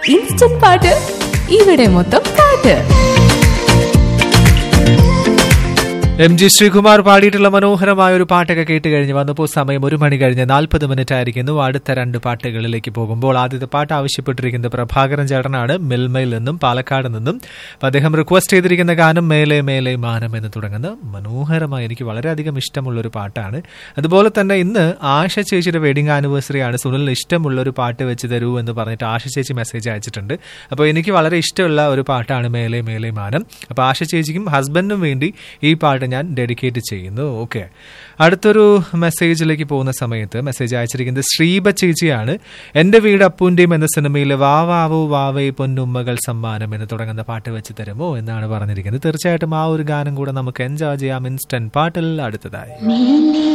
Instant പാട്ട് ഇവിടെ മൊത്തം പാട്ട്. MG ശ്രീകുമാർ പാടിയിട്ടുള്ള മനോഹരമായ ഒരു പാട്ടൊക്കെ കേട്ട് കഴിഞ്ഞ് വന്നപ്പോൾ സമയം 1 മണി കഴിഞ്ഞ് 40 മിനിറ്റ് ആയിരിക്കുന്നു. അടുത്ത 2 പാട്ടുകളിലേക്ക് പോകുമ്പോൾ ആദ്യത്തെ പാട്ട് ആവശ്യപ്പെട്ടിരിക്കുന്നത് പ്രഭാകരൻ ചേട്ടനാണ്, മിൽമയിൽ നിന്നും, പാലക്കാട് നിന്നും. അപ്പം അദ്ദേഹം റിക്വസ്റ്റ് ചെയ്തിരിക്കുന്ന ഗാനം മേലെ മേലെ മാനം എന്ന് തുടങ്ങുന്ന മനോഹരമായ, എനിക്ക് വളരെയധികം ഇഷ്ടമുള്ളൊരു പാട്ടാണ്. അതുപോലെ തന്നെ ഇന്ന് ആശ ചേച്ചിയുടെ വെഡിങ് ആനിവേഴ്സറി ആണ്. സുനിലിന് ഇഷ്ടമുള്ളൊരു പാട്ട് വെച്ച് തരൂ എന്ന് പറഞ്ഞിട്ട് ആശ ചേച്ചി മെസ്സേജ് അയച്ചിട്ടുണ്ട്. അപ്പോൾ എനിക്ക് വളരെ ഇഷ്ടമുള്ള ഒരു പാട്ടാണ് മേലെ മേലെ മാനം. അപ്പോൾ ആശ ചേച്ചിക്കും ഹസ്ബൻഡിനും വേണ്ടി ഈ പാട്ട് ഞാൻ ഡെഡിക്കേറ്റ് ചെയ്യുന്നു. ഓക്കെ, അടുത്തൊരു മെസ്സേജിലേക്ക് പോകുന്ന സമയത്ത് മെസ്സേജ് അയച്ചിരിക്കുന്നത് ശ്രീബ ചേച്ചിയാണ്. എൻ്റെ വീട് അപ്പൂൻ്റെയും എന്ന സിനിമയിൽ വാവാവോ വാവേ പൊന്നുമ്മകൾ സമ്മാനം എന്ന് തുടങ്ങുന്ന പാട്ട് വെച്ച് തരുമോ എന്നാണ് പറഞ്ഞിരിക്കുന്നത്. തീർച്ചയായിട്ടും ആ ഒരു ഗാനം കൂടെ നമുക്ക് എൻജോയ് ചെയ്യാം ഇൻസ്റ്റന്റ് പാട്ടിൽ അടുത്തതായി.